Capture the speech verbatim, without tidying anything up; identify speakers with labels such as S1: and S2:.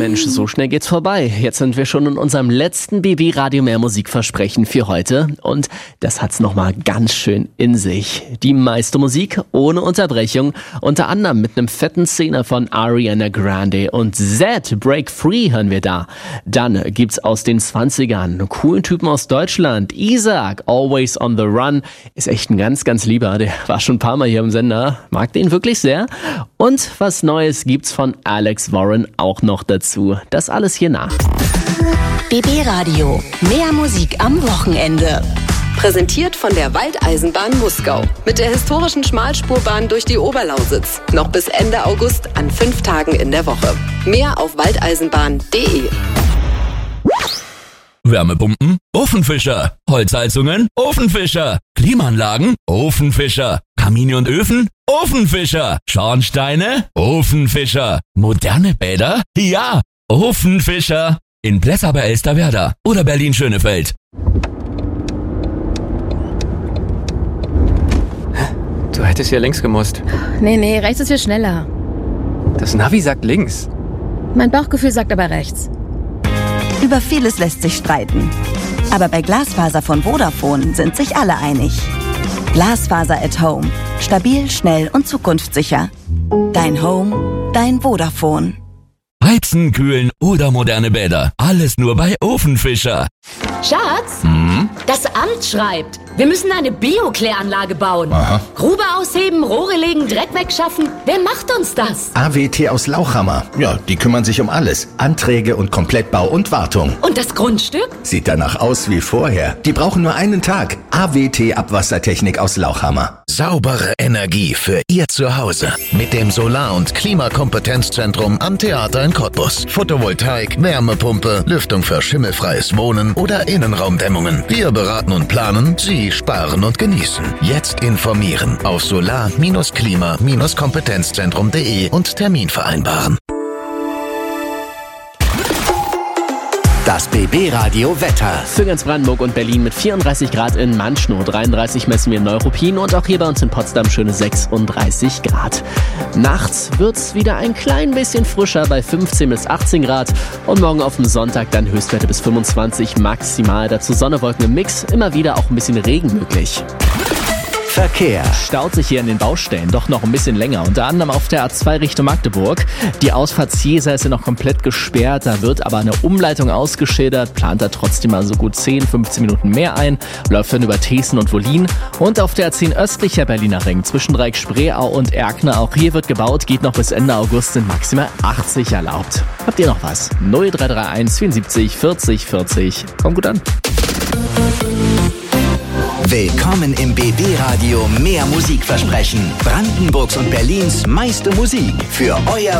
S1: Mensch, so schnell geht's vorbei. Jetzt sind wir schon in unserem letzten B B Radio Mehr Musikversprechen für heute. Und das hat's nochmal ganz schön in sich. Die meiste Musik ohne Unterbrechung. Unter anderem mit einem fetten Szene von Ariana Grande und Z, Break Free hören wir da. Dann gibt's aus den zwanzigern einen coolen Typen aus Deutschland. Isaac, Always on the Run. Ist echt ein ganz, ganz lieber. Der war schon ein paar Mal hier im Sender. Mag den wirklich sehr. Und was Neues gibt's von Alex Warren auch noch dazu. Das alles hier nach.
S2: B B Radio. Mehr Musik am Wochenende.
S3: Präsentiert von der Waldeisenbahn Muskau. Mit der historischen Schmalspurbahn durch die Oberlausitz. Noch bis Ende August an fünf Tagen in der Woche. Mehr auf waldeisenbahn punkt de.
S4: Wärmepumpen? Ofenfischer. Holzheizungen? Ofenfischer. Klimaanlagen? Ofenfischer. Kamine und Öfen? Ofenfischer. Schornsteine? Ofenfischer. Moderne Bäder? Ja, Ofenfischer. In Plessa bei Elsterwerda oder Berlin-Schönefeld.
S5: Du hättest hier links gemusst.
S6: Nee, nee, rechts ist viel schneller.
S5: Das Navi sagt links.
S6: Mein Bauchgefühl sagt aber rechts.
S2: Über vieles lässt sich streiten. Aber bei Glasfaser von Vodafone sind sich alle einig. Glasfaser at Home. Stabil, schnell und zukunftssicher. Dein Home, dein Vodafone.
S4: Heizen, kühlen oder moderne Bäder. Alles nur bei Ofenfischer.
S7: Schatz,
S4: Hm?
S7: das Amt schreibt, wir müssen eine Biokläranlage bauen.
S8: Aha.
S7: Grube ausheben, Rohre legen, Dreck wegschaffen. Wer macht uns das?
S8: A W T aus Lauchhammer. Ja, die kümmern sich um alles. Anträge und Komplettbau und Wartung.
S7: Und das Grundstück?
S8: Sieht danach aus wie vorher. Die brauchen nur einen Tag. A W T Abwassertechnik aus Lauchhammer.
S9: Saubere Energie für Ihr Zuhause. Mit dem Solar- und Klimakompetenzzentrum am Theater in Cottbus. Photovoltaik, Wärmepumpe, Lüftung für schimmelfreies Wohnen oder Innenraumdämmungen. Wir beraten und planen, Sie sparen und genießen. Jetzt informieren auf solar-klima-kompetenzzentrum punkt de und Termin vereinbaren.
S10: Das B B Radio Wetter.
S1: Für ganz Brandenburg und Berlin mit vierunddreißig Grad in Manschnow, dreiunddreißig messen wir in Neuruppin und auch hier bei uns in Potsdam schöne sechsunddreißig Grad. Nachts wird's wieder ein klein bisschen frischer bei fünfzehn bis achtzehn Grad und morgen auf dem Sonntag dann Höchstwerte bis fünfundzwanzig maximal. Dazu Sonne, Wolken im Mix, immer wieder auch ein bisschen Regen möglich.
S10: Verkehr.
S11: Staut sich hier in den Baustellen doch noch ein bisschen länger. Unter anderem auf der A zwei Richtung Magdeburg. Die Ausfahrt Ziesa ist ja noch komplett gesperrt. Da wird aber eine Umleitung ausgeschildert. Plant da trotzdem mal so gut zehn, fünfzehn Minuten mehr ein. Läuft dann über Thesen und Wollin. Und auf der A zehn östlicher Berliner Ring zwischen Dreieck-Spreeau und Erkner. Auch hier wird gebaut. Geht noch bis Ende August, sind maximal achtzig erlaubt. Habt ihr noch was? null drei drei eins vierundsiebzig vierzig vierzig. Kommt gut an.
S10: Willkommen im B B Radio Mehr Musikversprechen. Brandenburgs und Berlins meiste Musik für euer